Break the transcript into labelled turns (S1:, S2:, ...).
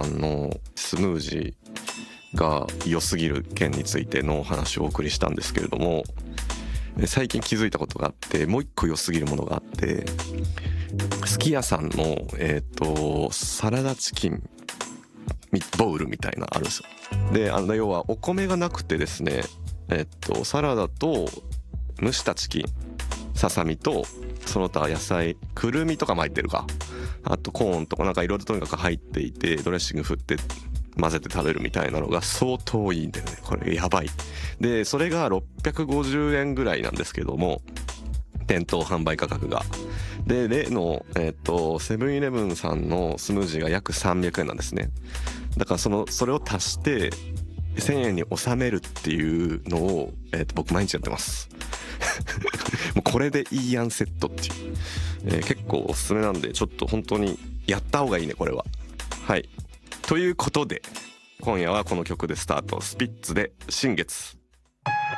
S1: んのスムージーが良すぎる件についてのお話をお送りしたんですけれども、最近気づいたことがあって、もう一個良すぎるものがあって、すき家さんのサラダチキンボウルみたいなあるんですよ。で要はお米がなくてですね、サラダと蒸したチキン、ささみとその他野菜、くるみとかも入ってるか、あとコーンとかなんかいろいろとにかく入っていて、ドレッシング振って混ぜて食べるみたいなのが相当いいんだよね。これやばい。でそれが650円ぐらいなんですけども、店頭販売価格が。で例のセブンイレブンさんのスムージーが約300円なんですね。だからそれを足して1000円に収めるっていうのを、僕毎日やってますもうこれでいいやんセットっていう、結構おすすめなんで、ちょっと本当にやった方がいいねこれは。はい、ということで今夜はこの曲でスタート。スピッツで新月。